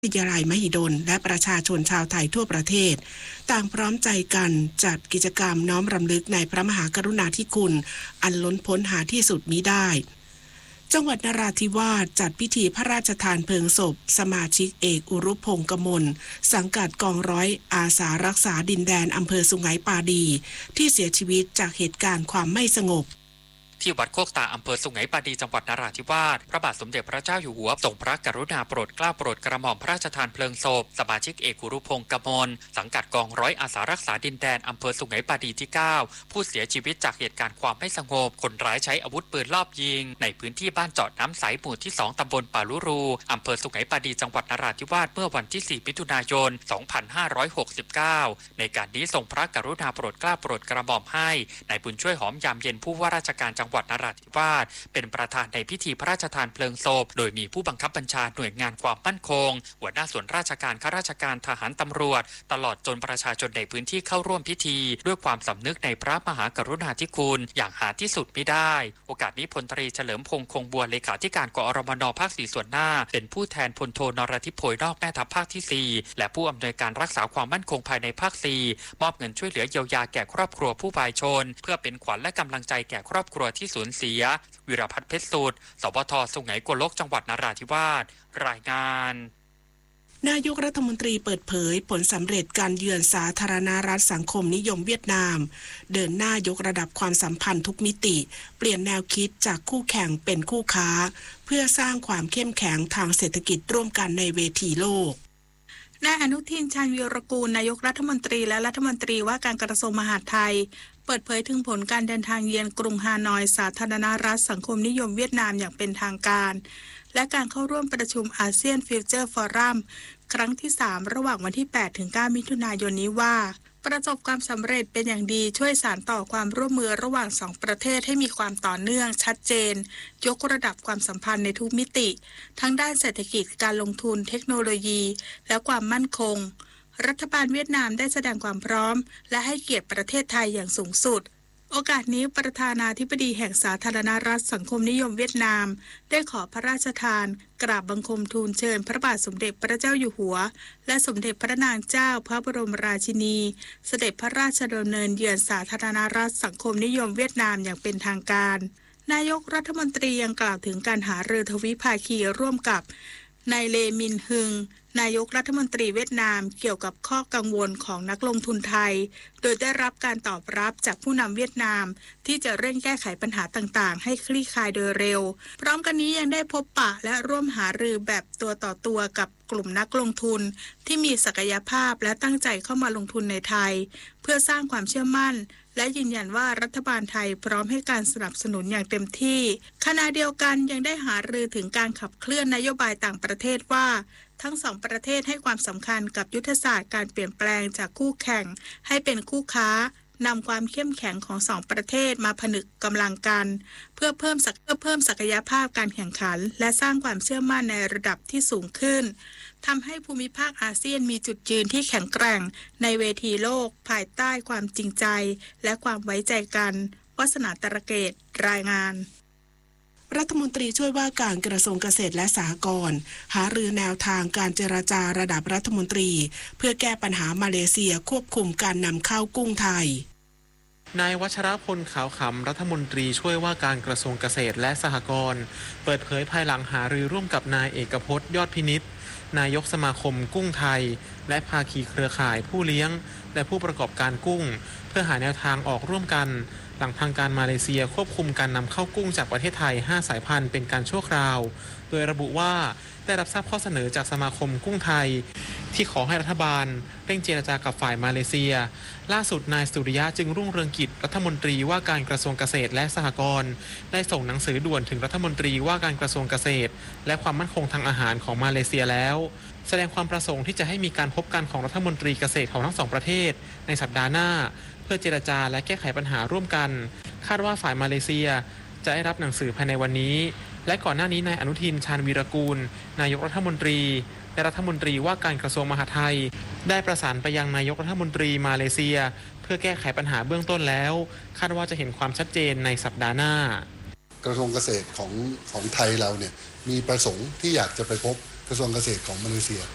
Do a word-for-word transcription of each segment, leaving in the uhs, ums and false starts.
วิทยาลัยมหิดลและประชาชนชาวไทยทั่วประเทศต่างพร้อมใจกันจัดกิจกรรมน้อมรำลึกในพระมหากรุณาธิคุณอันล้นพ้นหาที่สุดมิได้จังหวัดนราธิวาสจัดพิธีพระราชทานเพลิงศพสมาชิกเอกอุรุพงษ์กมลสังกัดกองร้อยอาสารักษาดินแดนอำเภอสุไหงปาดีที่เสียชีวิตจากเหตุการณ์ความไม่สงบที่วัดโคกตาอำเภอสุไหงปาดีจังหวัดนราธิวาสพระบาทสมเด็จพระเจ้าอยู่หัวทรงพระกรุณาโปรดเกล้าโปรดกระหม่อมพระราชทานเพลิงศพสมาชิกเอกอุรุพงษ์กมลสังกัดกองร้อยอาสารักษาดินแดนอำเภอสุไหงปาดีที่เก้าผู้เสียชีวิตจากเหตุการณ์ความไม่สงบคนร้ายใช้อาวุธปืนลอบยิงในพื้นที่บ้านเจาะน้ำใสหมู่ที่สองตำบลป่าลุรูอำเภอสุไหงปาดีจังหวัดนราธิวาสเมื่อวันที่สี่มิถุนายนสองพันห้าร้อยหกสิบเก้าในการนี้ทรงพระกรุณาโปรดเกล้าโปรดกระหม่อมให้นายบุญช่วยหอมยามเย็นผู้ว่าราชการจังหวัดนราธิวาสเป็นประธานในพิธีพระราชทานเพลิงศพโดยมีผู้บังคับบัญชาหน่วยงานความมั่นคงหัวหน้าส่วนราชการข้าราชการทหารตำรวจตลอดจนประชาชนในพื้นที่เข้าร่วมพิธีด้วยความสำนึกในพระมหากรุณาธิคุณอย่างหาที่สุดไม่ได้โอกาสนี้พลตรีเฉลิมพงษ์คงบัวเลขาธิการกอรมนภาคสี่ส่วนหน้าเป็นผู้แทนพลโทนรทิพย์โพยนอกแม่ทัพภาคที่สี่และผู้อำนวยการรักษาความมั่นคงภายในภาคสี่มอบเงินช่วยเหลือเยียวยาแก่ครอบครัวผู้วายชนเพื่อเป็นขวัญและกำลังใจแก่ครอบครัวที่สูญเสียวิรพัฒน์เพชรสุดสวทสุไหงโกลกจังหวัดนราธิวาสรายงานนายกรัฐมนตรีเปิดเผยผลสำเร็จการเยือนสาธารณรัฐสังคมนิยมเวียดนามเดินหน้ายกระดับความสัมพันธ์ทุกมิติเปลี่ยนแนวคิดจากคู่แข่งเป็นคู่ค้าเพื่อสร้างความเข้มแข็งทางเศรษฐกิจร่วมกันในเวทีโลกนายอนุทินชาญวีรกูลนายกรัฐมนตรีและรัฐมนตรีว่าการกระทรวงมหาดไทยเปิดเผยถึงผลการเดินทางเยือนกรุงฮานอยสาธารณรัฐสังคมนิยมเวียดนามอย่างเป็นทางการและการเข้าร่วมประชุมอาเซียนฟิวเจอร์ฟอรัมครั้งที่สามระหว่างวันที่แปดถึงเก้ามิถุนายนนี้ว่าประสบความสำเร็จเป็นอย่างดีช่วยสานต่อความร่วมมือระหว่างสองประเทศให้มีความต่อเนื่องชัดเจนยกระดับความสัมพันธ์ในทุกมิติทั้งด้านเศรษฐกิจการลงทุนเทคโนโลยีและความมั่นคงรัฐบาลเวียดนามได้แสดงความพร้อมและให้เกียรติประเทศไทยอย่างสูงสุดโอกาสนี้ประธานาธิบดีแห่งสาธารณรัฐสังคมนิยมเวียดนามได้ขอพระราชทานกราบบังคมทูลเชิญพระบาทสมเด็จพระเจ้าอยู่หัวและสมเด็จพระนางเจ้าพระบรมราชินีเสด็จพระราชดำเนินเยือนสาธารณรัฐสังคมนิยมเวียดนามอย่างเป็นทางการนายกรัฐมนตรียังกล่าวถึงการหารือทวิภาคีร่วมกับนายเลมินฮึงนายกรัฐมนตรีเวียดนามเกี่ยวกับข้อกังวลของนักลงทุนไทยโดยได้รับการตอบรับจากผู้นำเวียดนามที่จะเร่งแก้ไขปัญหาต่างๆให้คลี่คลายโดยเร็วพร้อมกันนี้ยังได้พบปะและร่วมหารือแบบตัวต่อตัวกับกลุ่มนักลงทุนที่มีศักยภาพและตั้งใจเข้ามาลงทุนในไทยเพื่อสร้างความเชื่อมั่นและยืนยันว่ารัฐบาลไทยพร้อมให้การสนับสนุนอย่างเต็มที่ขณะเดียวกันยังได้หารือถึงการขับเคลื่อนนโยบายต่างประเทศว่าทั้งสองประเทศให้ความสำคัญกับยุทธศาสตร์การเปลี่ยนแปลงจากคู่แข่งให้เป็นคู่ค้านำความเข้มแข็งของสองประเทศมาผนึกกำลังกันเพื่อเพิ่มศักเพื่อเพิ่มศักยภาพการแข่งขันและสร้างความเชื่อมั่นในระดับที่สูงขึ้นทำให้ภูมิภาคอาเซียนมีจุดยืนที่แข็งแกร่งในเวทีโลกภายใต้ความจริงใจและความไว้ใจกันวาสนาตระเกตรายงานรัฐมนตรีช่วยว่าการกระทรวงเกษตรและสหกรณ์หารือแนวทางการเจรจาระดับรัฐมนตรีเพื่อแก้ปัญหามาเลเซียควบคุมการนำเข้ากุ้งไทยนายวัชรพลขาวขำรัฐมนตรีช่วยว่าการกระทรวงเกษตรและสหกรณ์เปิดเผยภายหลังหารือร่วมกับนายเอกพจน์ยอดพินิจนายกสมาคมกุ้งไทยและภาคีเครือข่ายผู้เลี้ยงและผู้ประกอบการกุ้งเพื่อหาแนวทางออกร่วมกันหลังทางการมาเลเซียควบคุมการนำเข้ากุ้งจากประเทศไทยห้าสายพันธุ์เป็นการชั่วคราวโดยระบุว่าได้รับทราบข้อเสนอจากสมาคมกุ้งไทยที่ขอให้รัฐบาลเร่งเจรจากับฝ่ายมาเลเซียล่าสุดนายสุริยะจึงรุ่งเรืองกิจรัฐมนตรีว่าการกระทรวงเกษตรและสหกรณ์ได้ส่งหนังสือด่วนถึงรัฐมนตรีว่าการกระทรวงเกษตรและความมั่นคงทางอาหารของมาเลเซียแล้วแสดงความประสงค์ที่จะให้มีการพบกันของรัฐมนตรีเกษตรของทั้งสองประเทศในสัปดาห์หน้าเพื่อเจรจาและแก้ไขปัญหาร่วมกันคาดว่าฝ่ายมาเลเซียจะได้รับหนังสือภายในวันนี้และก่อนหน้านี้นายอนุทินชาญวีรกูลนายกรัฐมนตรีและรัฐมนตรีว่าการกระทรวงมหาดไทยได้ประสานไปยังนายกรัฐมนตรีมาเลเซียเพื่อแก้ไขปัญหาเบื้องต้นแล้วคาดว่าจะเห็นความชัดเจนในสัปดาห์หน้ากระทรวงเกษตรของของไทยเราเนี่ยมีประสงค์ที่อยากจะไปพบกระทรวงเกษตรของมาเลเซีย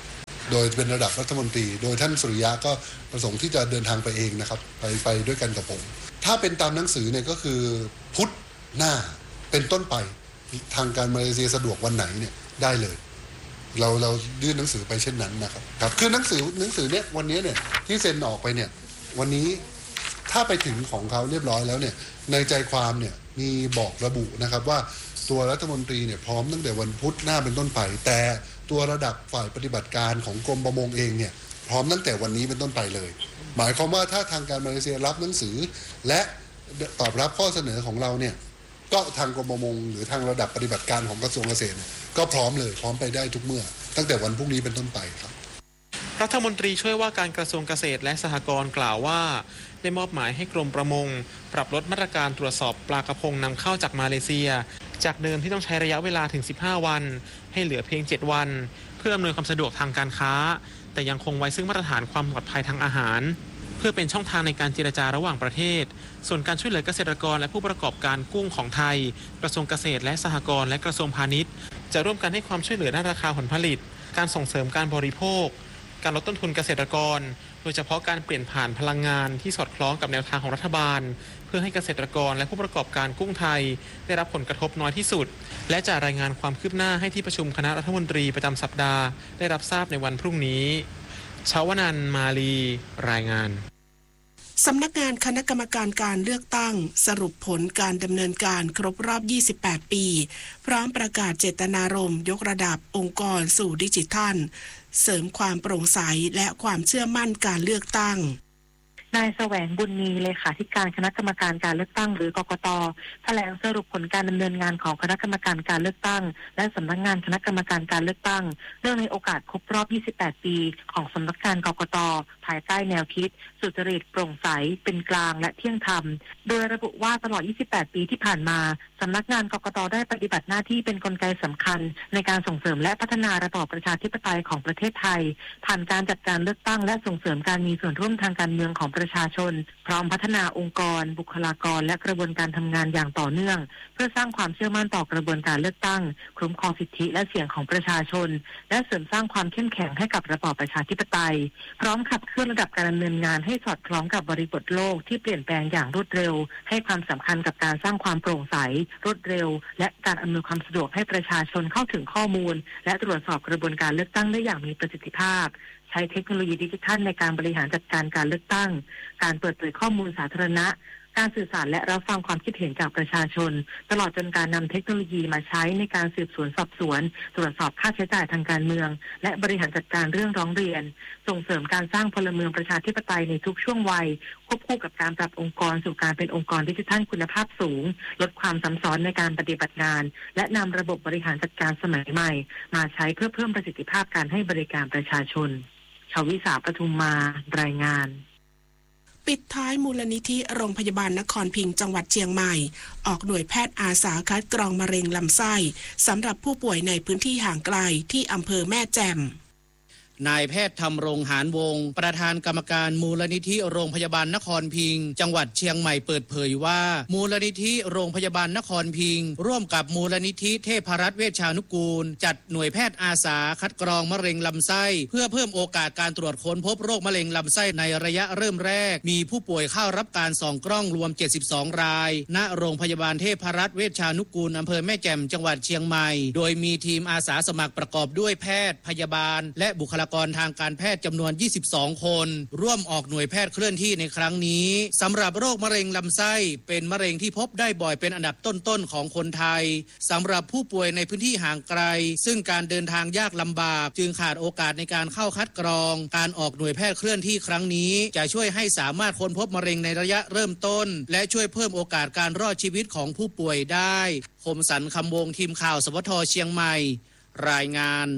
โดยเป็นระดับรัฐมนตรีโดยท่านสุริยะก็ประสงค์ที่จะเดินทางไปเองนะครับไปไปด้วยกันกับผมถ้าเป็นตามหนังสือเนี่ยก็คือพุธหน้าเป็นต้นไปทางการมาเลเซียสะดวกวันไหนเนี่ยได้เลยเราเรายื่นหนังสือไปเช่นนั้นนะครับครับคือหนังสือหนังสือเนี่ยวันนี้เนี่ยที่เซ็นออกไปเนี่ยวันนี้ถ้าไปถึงของเขาเรียบร้อยแล้วเนี่ยในใจความเนี่ยมีบอกระบุนะครับว่าตัวรัฐมนตรีเนี่ยพร้อมตั้งแต่วันพุธหน้าเป็นต้นไปแต่ตัวระดับฝ่ายปฏิบัติการของกรมประมงเองเนี่ยพร้อมตั้งแต่วันนี้เป็นต้นไปเลยหมายความว่าถ้าทางการมาเลเซียรับหนังสือและตอบรับข้อเสนอของเราเนี่ยก็ทางกรมประมงหรือทางระดับปฏิบัติการของกระทรวงเกษตรก็พร้อมเลยพร้อมไปได้ทุกเมื่อตั้งแต่วันพรุ่งนี้เป็นต้นไปครับรัฐมนตรีช่วยว่าการกระทรวงเกษตรและสหกรณ์กล่าวว่าได้มอบหมายให้กรมประมงปรับลดมาตรการตรวจสอบปลากระพงนำเข้าจากมาเลเซียจากเดิมที่ต้องใช้ระยะเวลาถึงสิบห้าวันให้เหลือเพียงเจ็ดวันเพื่ออำนวยความสะดวกทางการค้าแต่ยังคงไว้ซึ่งมาตรฐานความปลอดภัยทางอาหารเพื่อเป็นช่องทางในการเจรจาระหว่างประเทศส่วนการช่วยเหลือเกษตรกรและผู้ประกอบการกุ้งของไทยกระทรวงเกษตรและสหกรณ์และกระทรวงพาณิชย์จะร่วมกันให้ความช่วยเหลือด้านราคาผลผลิตการส่งเสริมการบริโภคการลดต้นทุนเกษตรกรโดยเฉพาะการเปลี่ยนผ่านพลังงานที่สอดคล้องกับแนวทางของรัฐบาลเพื่อให้เกษตรกรและผู้ประกอบการกุ้งไทยได้รับผลกระทบน้อยที่สุดและจะรายงานความคืบหน้าให้ที่ประชุมคณะรัฐมนตรีประจำสัปดาห์ได้รับทราบในวันพรุ่งนี้ชาวนันท์มาลีรายงานสำนักงานคณะกรรมการการเลือกตั้งสรุปผลการดำเนินการครบรอบยี่สิบแปดปีพร้อมประกาศเจตนารมณ์ยกระดับองค์กรสู่ดิจิทัลเสริมความโปร่งใสและความเชื่อมั่นการเลือกตั้งนายแสวงบุญมีเลขาธิการคณะกรรมการการเลือกตั้งหรือกกต.แถลงสรุปผลการดำเนินงานของคณะกรรมการการเลือกตั้งและสำนักงานคณะกรรมการการเลือกตั้งเนื่องในโอกาสครบรอบยี่สิบแปดปีของสำนักงานกกต.ภายใต้แนวคิดสุจริตโปร่งใสเป็นกลางและเที่ยงธรรมโดยระบุว่าตลอดยี่สิบแปดปีที่ผ่านมาสำนักงานกกต.ได้ปฏิบัติหน้าที่เป็นกลไกสำคัญในการส่งเสริมและพัฒนาระบอบประชาธิปไตยของประเทศไทยผ่านการจัดการเลือกตั้งและส่งเสริมการมีส่วนร่วมทางการเมืองของประชาชนพร้อมพัฒนาองค์กรบุคลากรและกระบวนการทำงานอย่างต่อเนื่องเพื่อสร้างความเชื่อมั่นต่อกระบวนการเลือกตั้งคุ้มครองสิทธิและเสียงของประชาชนและเสริมสร้างความเข้มแข็งให้กับระบอบประชาธิปไตยพร้อมขับเคลื่อนระดับการดำเนินงานให้สอดคล้องกับบริบทโลกที่เปลี่ยนแปลงอย่างรวดเร็วให้ความสำคัญกับการสร้างความโปร่งใสรวดเร็วและการอำนวยความสะดวกให้ประชาชนเข้าถึงข้อมูลและตรวจสอบกระบวนการเลือกตั้งได้อย่างมีประสิทธิภาพใช้เทคโนโลยีดิจิทัลในการบริหารจัดการการเลือกตั้งการเปิดเผยข้อมูลสาธารณะการสื่อสารและรับฟังความคิดเห็นจากประชาชนตลอดจนการนำเทคโนโลยีมาใช้ในการสืบสวนสอบสวนตรวจสอบค่าใช้จ่ายทางการเมืองและบริหารจัดการเรื่องร้องเรียนส่งเสริมการสร้างพลเมืองประชาธิปไตยในทุกช่วงวัยควบคู่กับการปรับองค์กรสู่การเป็นองค์กรดิจิทัลคุณภาพสูงลดความซ้ำซ้อนในการปฏิบัติงานและนำระบบบริหารจัดการสมัยใหม่มาใช้เพื่อเพิ่มประสิทธิภาพการให้บริการประชาชนชวิสาปทุมมารายงานปิดท้ายมูลนิธิโรงพยาบาลนครพิงค์จังหวัดเชียงใหม่ออกหน่วยแพทย์อาสาคัดกรองมะเร็งลำไส้สำหรับผู้ป่วยในพื้นที่ห่างไกลที่อำเภอแม่แจ่มนายแพทย์ธำรงหานวงศ์ประธานกรรมการมูลนิธิโรงพยาบาลนครพิงค์จังหวัดเชียงใหม่เปิดเผยว่ามูลนิธิโรงพยาบาลนครพิงค์ร่วมกับมูลนิธิเทพรัตน์เวชชานุกูลจัดหน่วยแพทย์อาสาคัดกรองมะเร็งลำไส้เพื่อเพิ่มโอกาสการตรวจค้นพบโรคมะเร็งลำไส้ในระยะเริ่มแรกมีผู้ป่วยเข้ารับการส่องกล้องรวมเจ็ดสิบสองรายณโรงพยาบาลเทพรัตน์เวชชานุกูลอำเภอแม่แจ่มจังหวัดเชียงใหม่โดยมีทีมอาสาสมัครประกอบด้วยแพทย์พยาบาลและบุคลากรทางการแพทย์จำนวนยี่สิบสองคนร่วมออกหน่วยแพทย์เคลื่อนที่ในครั้งนี้สำหรับโรคมะเร็งลำไส้เป็นมะเร็งที่พบได้บ่อยเป็นอันดับต้นๆของคนไทยสำหรับผู้ป่วยในพื้นที่ห่างไกลซึ่งการเดินทางยากลำบากจึงขาดโอกาสในการเข้าคัดกรองการออกหน่วยแพทย์เคลื่อนที่ครั้งนี้จะช่วยให้สามารถค้นพบมะเร็งในระยะเริ่มต้นและช่วยเพิ่มโอกาสการรอดชีวิตของผู้ป่วยได้คมสันต์คำวงทีมข่าวสวทเชียงใหม่รายงาน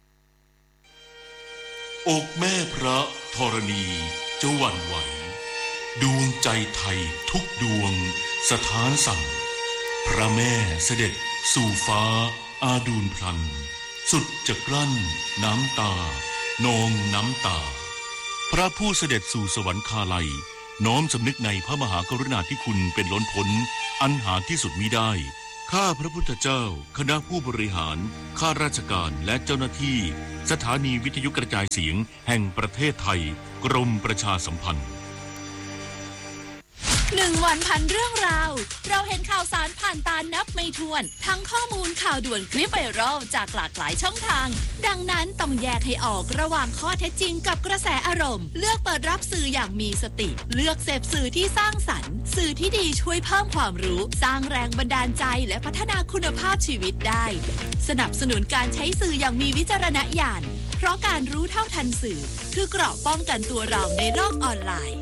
อกแม่พระธรณีจะหวั่นไหวดวงใจไทยทุกดวงสถานสั่งพระแม่เสด็จสู่ฟ้าอาดูลพลันสุดจะกลั้นน้ำตานองน้ำตาพระผู้เสด็จสู่สวรรคาลัยน้อมสำนึกในพระมหากรุณาธิคุณเป็นล้นพ้นอันหาที่สุดมิได้ข้าพระพุทธเจ้าคณะผู้บริหารข้าราชการและเจ้าหน้าที่สถานีวิทยุกระจายเสียงแห่งประเทศไทยกรมประชาสัมพันธ์หนึ่งวันพันเรื่องราวเราเห็นข่าวสารผ่านตานับไม่ถ้วนทั้งข้อมูลข่าวด่วนคลิปไวรัลจากหลากหลายช่องทางดังนั้นต้องแยกให้ออกระหว่างข้อเท็จจริงกับกระแสอารมณ์เลือกเปิดรับสื่ออย่างมีสติเลือกเสพสื่อที่สร้างสรรค์สื่อที่ดีช่วยเพิ่มความรู้สร้างแรงบันดาลใจและพัฒนาคุณภาพชีวิตได้สนับสนุนการใช้สื่ออย่างมีวิจารณญาณเพราะการรู้เท่าทันสื่อคือเกราะป้องกันตัวเราในโลกออนไลน์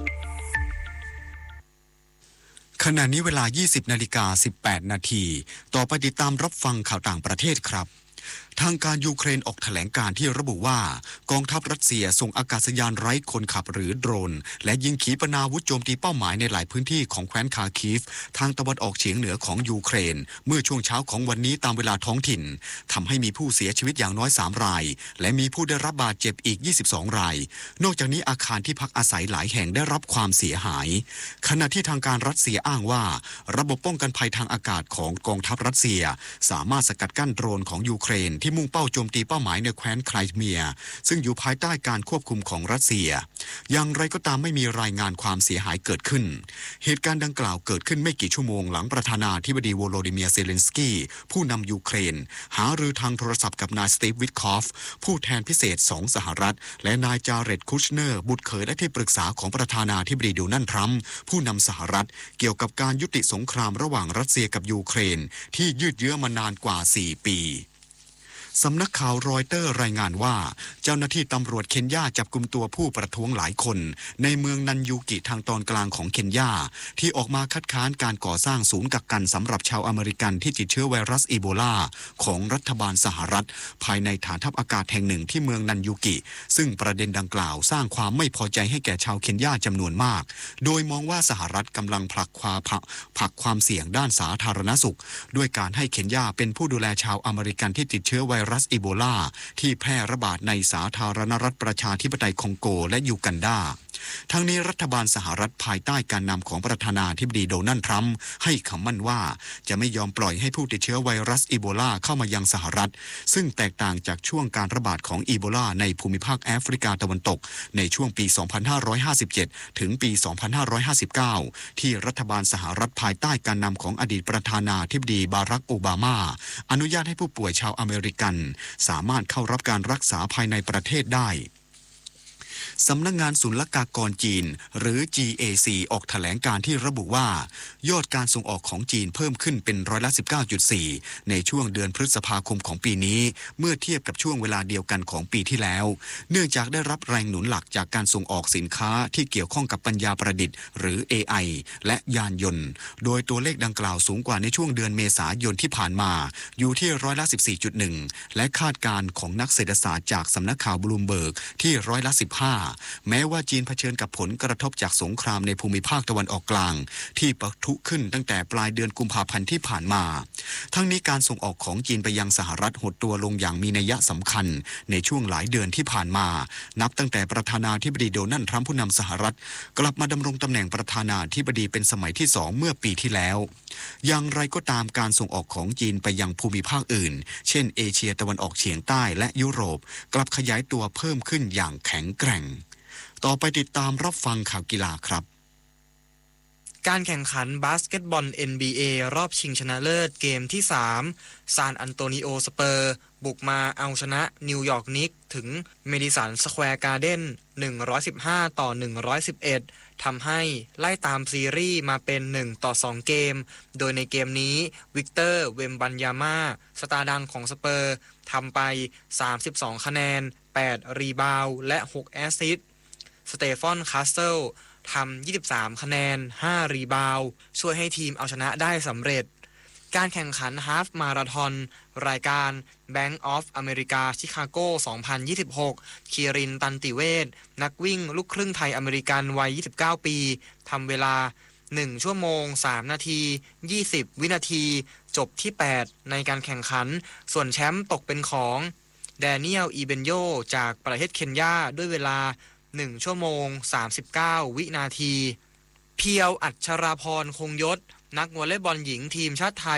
ขณะนี้เวลา ยี่สิบนาฬิกาสิบแปดนาทีต่อไปติดตามรับฟังข่าวต่างประเทศครับทางการยูเครนออกแถลงการที่ระบุว่ากองทัพรัสเซียส่งอากาศยานไร้คนขับหรือโดรนและยิงขีปนาวุธโจมตีเป้าหมายในหลายพื้นที่ของแคว้นคาคีฟทางตะวันออกเฉียงเหนือของยูเครนเมื่อช่วงเช้าของวันนี้ตามเวลาท้องถิ่นทำให้มีผู้เสียชีวิตอย่างน้อยสามรายและมีผู้ได้รับบาดเจ็บอีกยี่สิบสองรายนอกจากนี้อาคารที่พักอาศัยหลายแห่งได้รับความเสียหายขณะที่ทางการรัสเซียอ้างว่าระบบป้องกันภัยทางอากาศของกองทัพรัสเซียสามารถสกัดกั้นโดรนของยูเครนที่มุ่งเป้าโจมตีเป้าหมายในแคว้นไครเมียซึ่งอยู่ภายใต้การควบคุมของรัสเซียอย่างไรก็ตามไม่มีรายงานความเสียหายเกิดขึ้นเหตุการณ์ดังกล่าวเกิดขึ้นไม่กี่ชั่วโมงหลังประธานาธิบดีโวโลดิเมียร์เซเลนสกี้ผู้นำยูเครนหารือทางโทรศัพท์กับนายสตีฟวิทคอฟผู้แทนพิเศษสองสหรัฐและนายจาเร็ดคุชเนอร์บุตรเขยและที่ปรึกษาของประธานาธิบดีโดนัลด์ทรัมป์ผู้นำสหรัฐเกี่ยวกับการยุติสงครามระหว่างรัสเซียกับยูเครนที่ยืดเยื้อมานานกว่าสี่ปีสำนักข่าวรอยเตอร์รายงานว่าเจ้าหน้าที่ตำรวจเคนยาจับกุมตัวผู้ประท้วงหลายคนในเมืองนันยูกิทางตอนกลางของเคนยาที่ออกมาคัดค้านการก่อสร้างศูนย์กักกันสำหรับชาวอเมริกันที่ติดเชื้อไวรัสอีโบลาของรัฐบาลสหรัฐภายในฐานทัพอากาศแห่งหนึ่งที่เมืองนันยูกิซึ่งประเด็นดังกล่าวสร้างความไม่พอใจให้แก่ชาวเคนยาจำนวนมากโดยมองว่าสหรัฐกำลังผลักความผลักความเสี่ยงด้านสาธารณสุขด้วยการให้เคนยาเป็นผู้ดูแลชาวอเมริกันที่ติดเชื้อไวรัสอีโบลาที่แพร่ระบาดในสาธารณรัฐประชาธิปไตยคองโกและยูกันดาทั้งนี้รัฐบาลสหรัฐภายใต้การนำของประธานาธิบดีโดนัลด์ทรัมป์ให้คำมั่นว่าจะไม่ยอมปล่อยให้ผู้ติดเชื้อไวรัสอีโบลาเข้ามายังสหรัฐซึ่งแตกต่างจากช่วงการระบาดของอีโบลาในภูมิภาคแอฟริกาตะวันตกในช่วงปี สองพันห้าร้อยห้าสิบเจ็ด ถึงปี สองพันห้าร้อยห้าสิบเก้า ที่รัฐบาลสหรัฐภายใต้การนำของอดีตประธานาธิบดีบารักโอบามาอนุญาตให้ผู้ป่วยชาวอเมริกันสามารถเข้ารับการรักษาภายในประเทศได้สำนักงานศุลกากรจีนหรือ จี เอ ซี ออกแถลงการที่ระบุว่ายอดการส่งออกของจีนเพิ่มขึ้นเป็นร้อยละ สิบเก้าจุดสี่ ในช่วงเดือนพฤษภาคมของปีนี้เมื่อเทียบกับช่วงเวลาเดียวกันของปีที่แล้วเนื่องจากได้รับแรงหนุนหลักจากการส่งออกสินค้าที่เกี่ยวข้องกับปัญญาประดิษฐ์หรือ เอ ไอ และยานยนต์โดยตัวเลขดังกล่าวสูงกว่าในช่วงเดือนเมษายนที่ผ่านมาอยู่ที่ร้อยละ สิบสี่จุดหนึ่ง และคาดการณ์ของนักเศรษฐศาสตร์จากสำนักข่าวบลูมเบิร์กที่ร้อยละ สิบห้าแม้ว่าจีนเผชิญกับผลกระทบจากสงครามในภูมิภาคตะวันออกกลางที่ปะทุขึ้นตั้งแต่ปลายเดือนกุมภาพันธ์ที่ผ่านมาทั้งนี้การส่งออกของจีนไปยังสหรัฐหดตัวลงอย่างมีนัยสำคัญในช่วงหลายเดือนที่ผ่านมานับตั้งแต่ประธานาธิบดีโดนัลด์ทรัมป์ผู้นำสหรัฐกลับมาดำรงตำแหน่งประธานาธิบดีเป็นสมัยที่สองเมื่อปีที่แล้วอย่างไรก็ตามการส่งออกของจีนไปยังภูมิภาคอื่นเช่นเอเชียตะวันออกเฉียงใต้และยุโรปกลับขยายตัวเพิ่มขึ้นอย่างแข็งแกร่งต่อไปติดตามรับฟังข่าวกีฬาครับการแข่งขันบาสเกตบอล เอ็น บี เอ รอบชิงชนะเลิศเกมที่สามซานอันโตนิโอสเปอร์บุกมาเอาชนะนิวยอร์กนิกส์ถึงเมดิสันสแควร์การ์เด้นหนึ่งร้อยสิบห้าต่อหนึ่งร้อยสิบเอ็ดทำให้ไล่ตามซีรีส์มาเป็นหนึ่งต่อสองเกมโดยในเกมนี้วิกเตอร์เวมบันยาม่าสตาร์ดังของสเปอร์ทำไปสามสิบสองคะแนนแปดรีบาวด์และหกแอสซิสต์สเตฟอนคาสเซิลทำยี่สิบสามคะแนนห้ารีบาวด์ช่วยให้ทีมเอาชนะได้สำเร็จการแข่งขันฮาล์ฟมาราธอนรายการ Bank of America ชิคาโกสองพันยี่สิบหกคีรินตันติเวชนักวิ่งลูกครึ่งไทยอเมริกันวัยยี่สิบเก้าปีทำเวลาหนึ่งชั่วโมงสามนาทียี่สิบวินาทีจบที่แปดในการแข่งขันส่วนแชมป์ตกเป็นของแดเนียลอีเบนโยจากประเทศเคนยาด้วยเวลาหนึ่งชั่วโมงสามสิบเก้าวินาทีเพียวอัชราพรคงยศนักวอลเลย์บอลหญิงทีมชาติไทย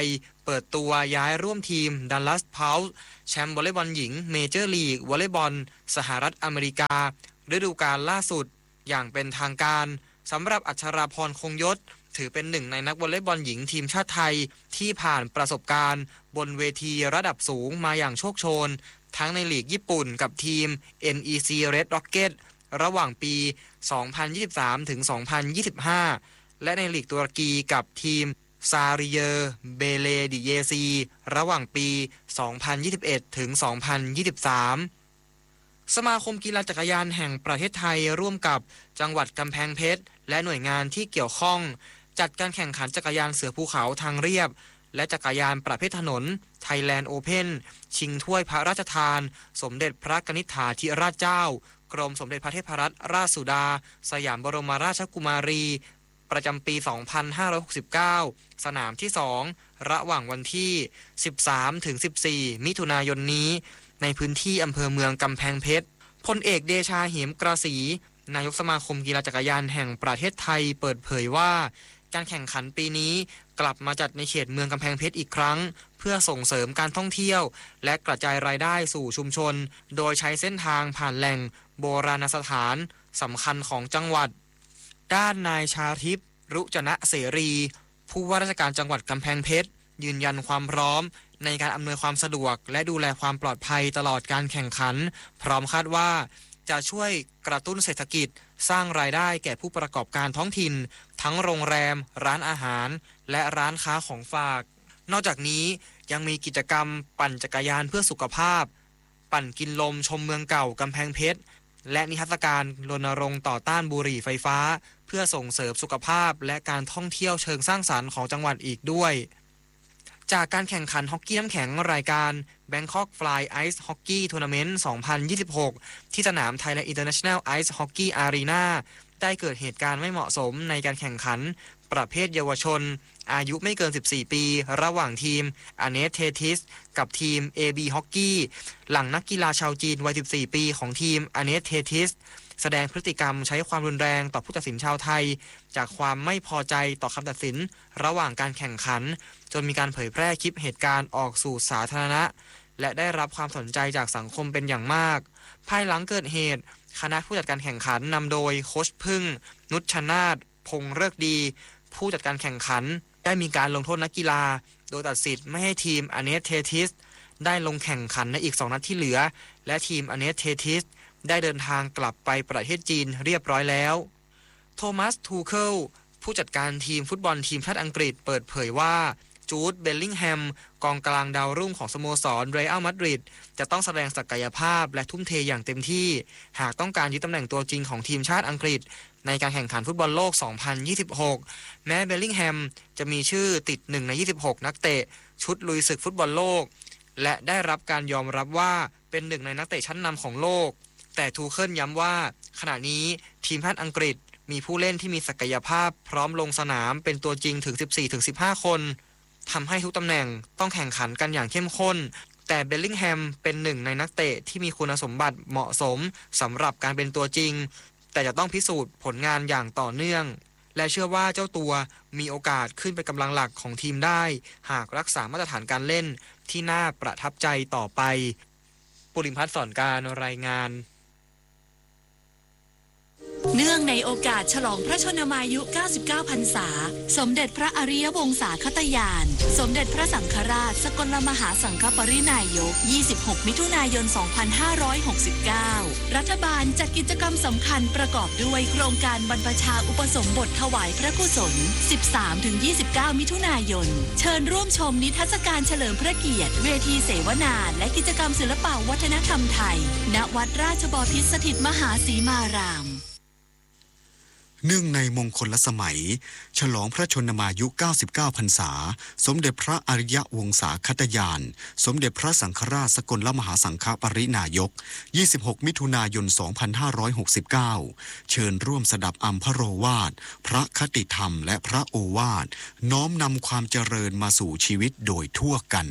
เปิดตัวย้ายร่วมทีมดัลลัสพาวส์แชมป์วอลเลย์บอลหญิงเมเจอร์ลีกวอลเลย์บอลสหรัฐอเมริกาฤดูกาลล่าสุดอย่างเป็นทางการสำหรับอัชราพรคงยศถือเป็นหนึ่งในนักวอลเลย์บอลหญิงทีมชาติไทยที่ผ่านประสบการณ์บนเวทีระดับสูงมาอย่างโชคโชนทั้งในลีกญี่ปุ่นกับทีม เอ็น อี ซี Red Rocket ระหว่างปี สองพันยี่สิบสาม ถึง สองพันยี่สิบห้า และในลีกตุรกีกับทีมซาริเยอร์เบเลดิเยซีระหว่างปี สองพันยี่สิบเอ็ด ถึง สองพันยี่สิบสาม สมาคมกีฬาจักรยานแห่งประเทศไทยร่วมกับจังหวัดกำแพงเพชรและหน่วยงานที่เกี่ยวข้องจัดการแข่งขันจักรยานเสือภูเขาทางเรียบและจักรยานประเภทถนน Thailand Open ชิงถ้วยพระราชทานสมเด็จพระกนิษฐาธิราชเจ้ากรมสมเด็จพระเทพรัตนราชสุดาสยามบรมราชกุมารีประจำปี สองพันห้าร้อยหกสิบเก้า สนามที่สองระหว่างวันที่ สิบสาม ถึง สิบสี่ มิถุนายนนี้ในพื้นที่อำเภอเมืองกำแพงเพชรพลเอกเดชาเหมกระสีนายกสมาคมกีฬาจักรยานแห่งประเทศไทยเปิดเผยว่าการแข่งขันปีนี้กลับมาจัดในเขตเมืองกำแพงเพชรอีกครั้งเพื่อส่งเสริมการท่องเที่ยวและกระจายรายได้สู่ชุมชนโดยใช้เส้นทางผ่านแหล่งโบราณสถานสำคัญของจังหวัดด้านนายชาทิพย์รุจนะเสรีผู้ว่าราชการจังหวัดกำแพงเพชรยืนยันความพร้อมในการอำนวยความสะดวกและดูแลความปลอดภัยตลอดการแข่งขันพร้อมคาดว่าจะช่วยกระตุ้นเศรษฐกิจสร้างรายได้แก่ผู้ประกอบการท้องถิ่นทั้งโรงแรมร้านอาหารและร้านค้าของฝากนอกจากนี้ยังมีกิจกรรมปั่นจักรยานเพื่อสุขภาพปั่นกินลมชมเมืองเก่ากำแพงเพชรและนิทรรศการรณรงค์ต่อต้านบุหรี่ไฟฟ้าเพื่อส่งเสริมสุขภาพและการท่องเที่ยวเชิงสร้างสรรค์ของจังหวัดอีกด้วยจากการแข่งขันฮอกกี้น้ำแข็งรายการ Bangkok Fly Ice Hockey Tournament สองพันยี่สิบหก ที่สนาม Thailand International Ice Hockey Arena ได้เกิดเหตุการณ์ไม่เหมาะสมในการแข่งขันประเภทเยาวชนอายุไม่เกินสิบสี่ปีระหว่างทีม Anet Thetis กับทีม เอ บี Hockey หลังนักกีฬาชาวจีนวัยสิบสี่ปีของทีม Anet Thetis แสดงพฤติกรรมใช้ความรุนแรงต่อผู้ตัดสินชาวไทยจากความไม่พอใจต่อคำตัดสินระหว่างการแข่งขันจนมีการเผยแพร่คลิปเหตุการณ์ออกสู่สาธารณะและได้รับความสนใจจากสังคมเป็นอย่างมากภายหลังเกิดเหตุคณะผู้จัดการแข่งขันนำโดยโค้ชพึ่งนุชชนาถพงษ์ฤกษ์ดีผู้จัดการแข่งขันได้มีการลงโทษนักกีฬาโดยตัดสิทธิ์ไม่ให้ทีม Anet Thetis ได้ลงแข่งขันในอีกสองนัดที่เหลือและทีม Anet Thetis ได้เดินทางกลับไปประเทศจีนเรียบร้อยแล้วโทมัสทูเคิลผู้จัดการทีมฟุตบอลทีมชาติอังกฤษเปิดเผยว่าจูดเบลลิงแฮมกองกลางดาวรุ่งของสโมสรเรอัลมาดริดจะต้องแสดงศักยภาพและทุ่มเทอย่างเต็มที่หากต้องการยึดตำแหน่งตัวจริงของทีมชาติอังกฤษในการแข่งขันฟุตบอลโลก สองพันยี่สิบหก แม้เบลลิงแฮมจะมีชื่อติดหนึ่งในยี่สิบหกนักเตะชุดลุยศึกฟุตบอลโลกและได้รับการยอมรับว่าเป็นหนึ่งในนักเตะชั้นนำของโลกแต่ทูเคิลย้ำว่าขณะนี้ทีมชาติอังกฤษมีผู้เล่นที่มีศักยภาพพร้อมลงสนามเป็นตัวจริงถึง สิบสี่ถึงสิบห้า คนทำให้ทุกตำแหน่งต้องแข่งขันกันอย่างเข้มข้นแต่เบลลิงแฮมเป็นหนึ่งในนักเตะที่มีคุณสมบัติเหมาะสมสำหรับการเป็นตัวจริงแต่จะต้องพิสูจน์ผลงานอย่างต่อเนื่องและเชื่อว่าเจ้าตัวมีโอกาสขึ้นเป็นกำลังหลักของทีมได้หากรักษามาตรฐานการเล่นที่น่าประทับใจต่อไปปุริมพัฒน์สอนการรายงานเนื่องในโอกาสฉลองพระชนมายุ เก้าสิบเก้า พรรษาสมเด็จพระอริยวงศาคตญาณสมเด็จพระสังฆราชสกลมหาสังฆปรินายก ยี่สิบหก มิถุนายน สองพันห้าร้อยหกสิบเก้า รัฐบาลจัดกิจกรรมสำคัญประกอบด้วยโครงการบรรพชาอุปสมบทถวายพระกุศล สิบสามถึงยี่สิบเก้า มิถุนายนเชิญร่วมชมนิทรรศการเฉลิมพระเกียรติเวทีเสวนาและกิจกรรมศิลปวัฒนธรรมไทยณวัดราชบพิตรสถิตมหาสีมารามเนื่องในมงคลสมัยฉลองพระชนมายุ เก้าสิบเก้า พรรษาสมเด็จพระอริยวงศาคตญาณสมเด็จพระสังฆราชสกลมหาสังฆปรินายก ยี่สิบหก มิถุนายน สองพันห้าร้อยหกสิบเก้า เชิญร่วมสดับอัมพโรวาทพระคติธรรมและพระโอวาทน้อมนำความเจริญมาสู่ชีวิตโดยทั่วกัน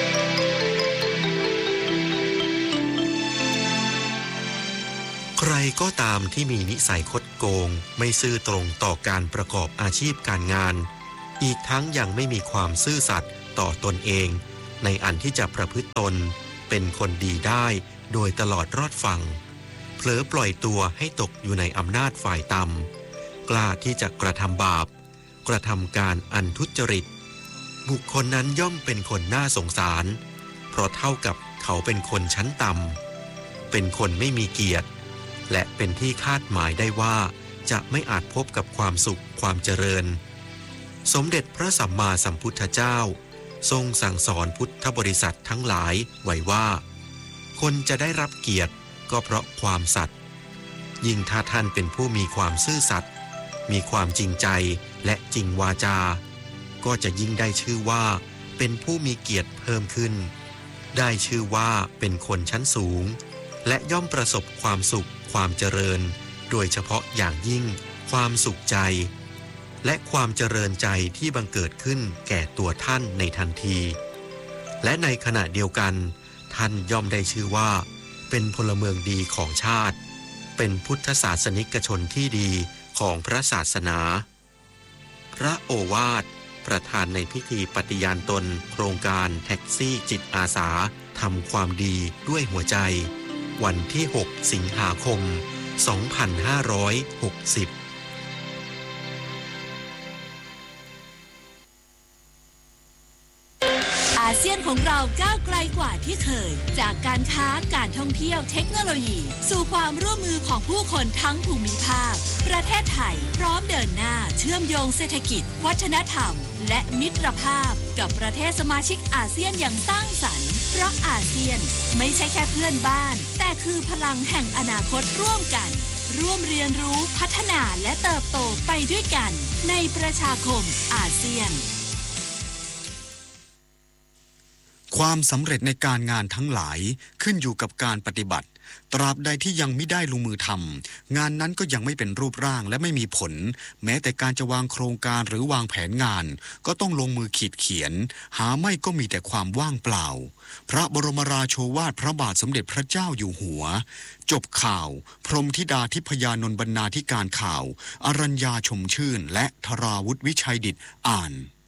ใครก็ตามที่มีนิสัยคดโกงไม่ซื่อตรงต่อการประกอบอาชีพการงานอีกทั้งยังไม่มีความซื่อสัตย์ต่อตนเองในอันที่จะประพฤติตนเป็นคนดีได้โดยตลอดรอดฟังเผลอปล่อยตัวให้ตกอยู่ในอำนาจฝ่ายต่ำกล้าที่จะกระทำบาปกระทำการอันทุจริตบุคคลนั้นย่อมเป็นคนน่าสงสารเพราะเท่ากับเขาเป็นคนชั้นต่ำเป็นคนไม่มีเกียรติและเป็นที่คาดหมายได้ว่าจะไม่อาจพบกับความสุขความเจริญสมเด็จพระสัมมาสัมพุทธเจ้าทรงสั่งสอนพุทธบริษัททั้งหลายไว้ว่าคนจะได้รับเกียรติก็เพราะความสัตย์ยิ่งถ้าท่านเป็นผู้มีความซื่อสัตย์มีความจริงใจและจริงวาจาก็จะยิ่งได้ชื่อว่าเป็นผู้มีเกียรติเพิ่มขึ้นได้ชื่อว่าเป็นคนชั้นสูงและย่อมประสบความสุขความเจริญโดยเฉพาะอย่างยิ่งความสุขใจและความเจริญใจที่บังเกิดขึ้นแก่ตัวท่านในทันทีและในขณะเดียวกันท่านย่อมได้ชื่อว่าเป็นพลเมืองดีของชาติเป็นพุทธศาสนิกชนที่ดีของพระศาสนาพระโอวาทประธานในพิธีปฏิญาณตนโครงการแท็กซี่จิตอาสาทำความดีด้วยหัวใจวันที่หกสิงหาคมสองพันห้าร้อยหกสิบอาเซียนของเราก้าวไกลกว่าที่เคยจากการค้าการท่องเที่ยวเทคโนโลยีสู่ความร่วมมือของผู้คนทั้งภูมิภาคประเทศไทยพร้อมเดินหน้าเชื่อมโยงเศรษฐกิจวัฒนธรรมและมิตรภาพกับประเทศสมาชิกอาเซียนอย่างสร้างสรรค์เพราะอาเซียนไม่ใช่แค่เพื่อนบ้านแต่คือพลังแห่งอนาคตร่วมกันร่วมเรียนรู้พัฒนาและเติบโตไปด้วยกันในประชาคมอาเซียนความสำเร็จในการงานทั้งหลายขึ้นอยู่กับการปฏิบัติตราบใดที่ยังไม่ได้ลงมือทำงานนั้นก็ยังไม่เป็นรูปร่างและไม่มีผลแม้แต่การจะวางโครงการหรือวางแผนงานก็ต้องลงมือขีดเขียนหาไม่ก็มีแต่ความว่างเปล่าพระบรมราโชวาทพระบาทสมเด็จพระเจ้าอยู่หัวจบข่าวพรหมธิดาทิพยานนท์บรรณาธิการข่าวอรัญญาชมชื่นและธราวุฒิวิชัยดิษฐ์อ่าน